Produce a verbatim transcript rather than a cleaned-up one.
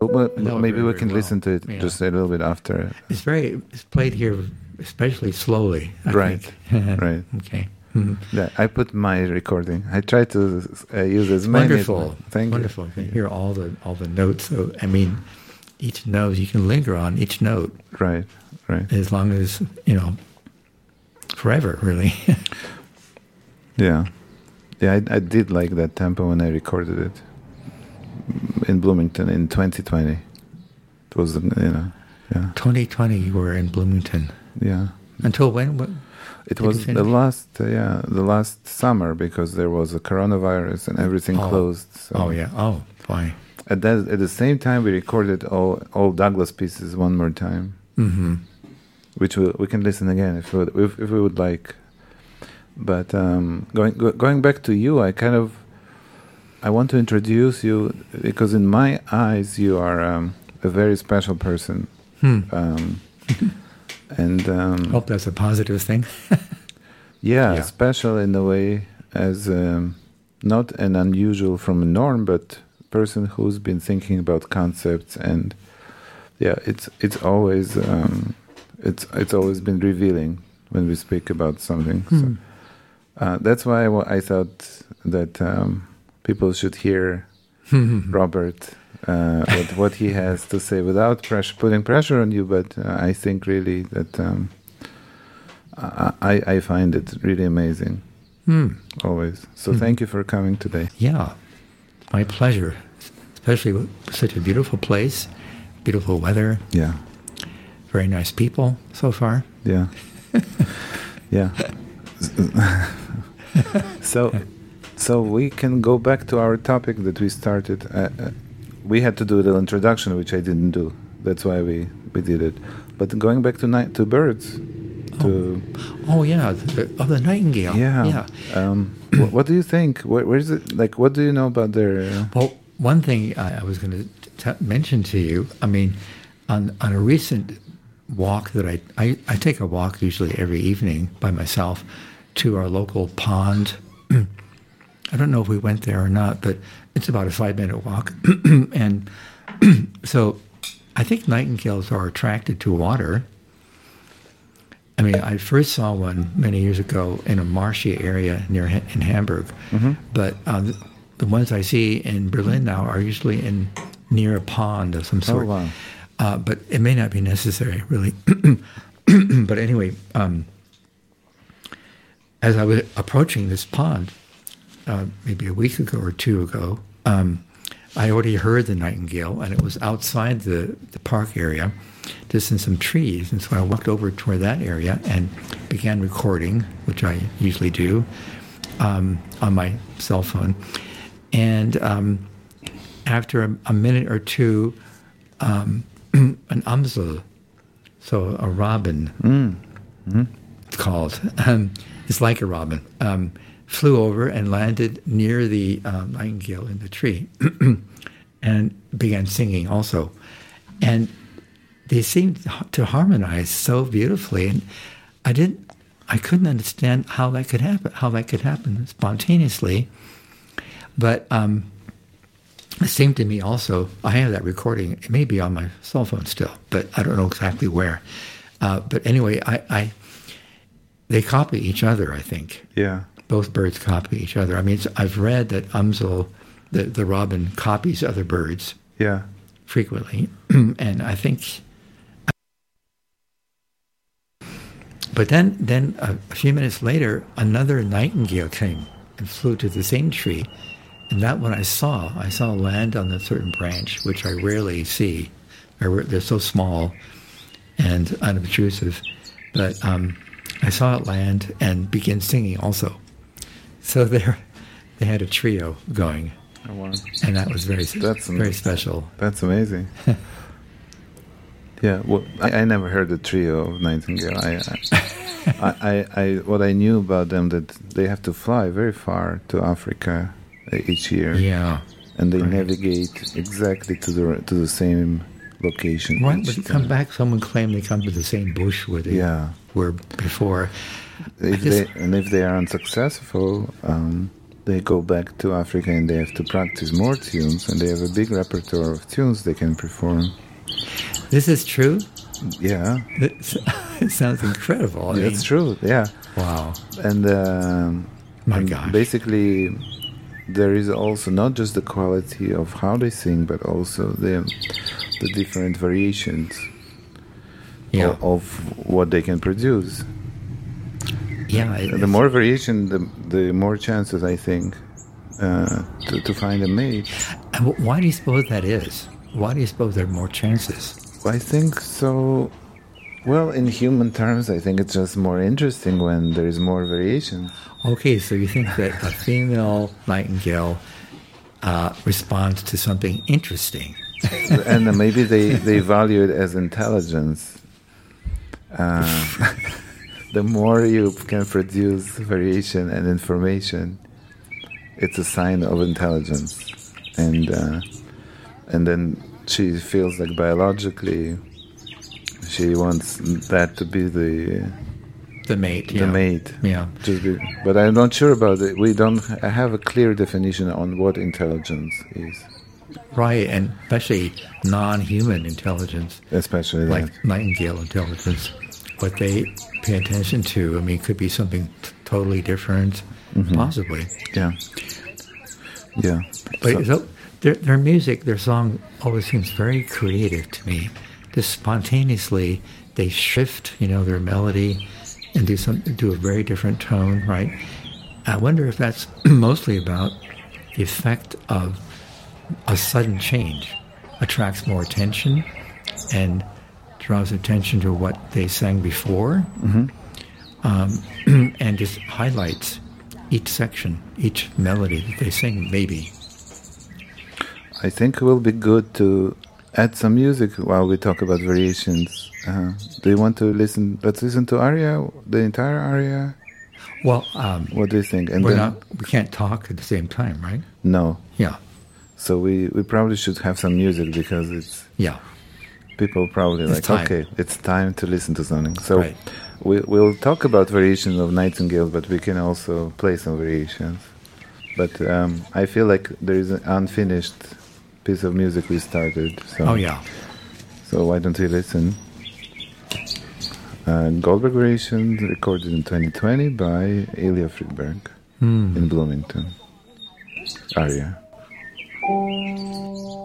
well, maybe we can well. listen to it yeah. just a little bit after. It's very. It's played here, especially slowly. I right. Think. Right. Okay. Mm-hmm. Yeah, I put my recording. I try to uh, use as many. Wonderful. As, thank Wonderful. you. You can hear all the all the notes. So I mean, each note you can linger on each note. Right. Right. As long as you know, forever, really. yeah, yeah. I, I did like that tempo when I recorded it in Bloomington in twenty twenty. It was, you know, yeah. twenty twenty, you were in Bloomington. Yeah. Until when? What? It was the last, uh, yeah, the last summer because there was a coronavirus and everything oh. closed. So. Oh yeah. Oh, fine. At that, at the same time, we recorded all all Douglas pieces one more time, mm-hmm. which we we can listen again if we would, if, if we would like. But um, going go, going back to you, I kind of I want to introduce you because in my eyes you are um, a very special person. Hmm. Um, And um, hope that's a positive thing. yeah, yeah, special in a way as um, not an unusual from a norm, but person who's been thinking about concepts, and yeah, it's it's always um, it's it's always been revealing when we speak about something. Hmm. So, uh, that's why I, w- I thought that um, people should hear Robert. Uh, what, what he has to say without pressure, putting pressure on you, but uh, I think really that um, I, I find it really amazing, mm. always. So mm. thank you for coming today. Yeah, my pleasure, especially with such a beautiful place, beautiful weather. Yeah. Very nice people so far. Yeah. yeah. so, so we can go back to our topic that we started. Uh, uh, We had to do a little introduction, which I didn't do. That's why we, we did it. But going back to night to birds, to oh, oh yeah, the, of the nightingale. Yeah, yeah. Um, what, what do you think? Where, where is it? Like, what do you know about their? Uh... Well, one thing I, I was going to mention to you. I mean, on on a recent walk that I, I I take a walk usually every evening by myself to our local pond. I don't know if we went there or not, but it's about a five-minute walk. And so I think nightingales are attracted to water. I mean, I first saw one many years ago in a marshy area near in Hamburg. Mm-hmm. But uh, the, the ones I see in Berlin now are usually in near a pond of some sort. Oh, wow. Uh, but it may not be necessary, really. But anyway, um, as I was approaching this pond, Uh, maybe a week ago or two ago, um, I already heard the nightingale, and it was outside the, the park area, just in some trees. And so I walked over toward that area and began recording, which I usually do, um, on my cell phone. And um, after a, a minute or two, um, an Amsel, so a robin, mm. mm-hmm. it's called, um, it's like a robin, um, flew over and landed near the um, nightingale in the tree and began singing also. And they seemed to harmonize so beautifully. And I didn't, I couldn't understand how that could happen, how that could happen spontaneously. But um, it seemed to me also, I have that recording, it may be on my cell phone still, but I don't know exactly where. Uh, but anyway, I, I they copy each other, I think. Yeah. Both birds copy each other. I mean, it's, I've read that Amsel, the, the robin, copies other birds. Yeah. Frequently. And I think... But then, then a, a few minutes later, another nightingale came and flew to the same tree. And that one I saw. I saw land on a certain branch, which I rarely see. They're so small and unobtrusive. But um, I saw it land and begin singing also. So there, they had a trio going. Oh, wow. And that was very, that's very special. That's amazing. Yeah, well, I, I never heard the trio of nightingale. I, I, I, I, what I knew about them that they have to fly very far to Africa each year. Yeah, and they right. navigate exactly to the to the same location. Right, but come back. Someone claimed they come to the same bush where they yeah. were before. If just, they, and if they are unsuccessful, um, they go back to Africa and they have to practice more tunes, and they have a big repertoire of tunes they can perform. This is true? Yeah. It's, it sounds incredible. I mean, it's true, yeah. Wow. And, um, My and gosh. basically, there is also not just the quality of how they sing, but also the the different variations Yeah. of, of what they can produce. Yeah. it- The it's- more variation, the the more chances, I think, uh, to, to find a mate. And wh- Why do you suppose that is? Why do you suppose there are more chances? I think so. Well, in human terms, I think it's just more interesting when there is more variation. Okay, so you think that a female nightingale uh, responds to something interesting. And then maybe they, they value it as intelligence. Uh, the more you can produce variation and information, it's a sign of intelligence. And uh, and then she feels like biologically she wants that to be the The mate. the Yeah. mate. Yeah. Just be, but I'm not sure about it. We don't have a clear definition on what intelligence is, Right, and especially non-human intelligence, especially like that. nightingale intelligence. What they pay attention to, I mean, could be something t- totally different, possibly. Yeah, yeah. But So- so their, their music, their song always seems very creative to me. Just spontaneously, they shift, you know, their melody and do some do a very different tone, right? I wonder if that's mostly about the effect of a sudden change attracts more attention and draws attention to what they sang before, um, and just highlights each section, each melody that they sing, maybe. I think it will be good to add some music while we talk about variations. Uh, do you want to listen? Let's listen to aria, the entire aria. Well, um, What do you think? And we're then, not, we can't talk at the same time, right? no. Yeah, So we, we probably should have some music because it's yeah. people probably It's like, time. okay, it's time to listen to something. So Right. we, we'll talk about variations of Nightingale, but we can also play some variations. But um, I feel like there is an unfinished piece of music we started. So, Oh, yeah. So why don't we listen? Uh, Goldberg Variation, recorded in twenty twenty by Ilya Friedberg Hmm. in Bloomington. Aria. Thank you.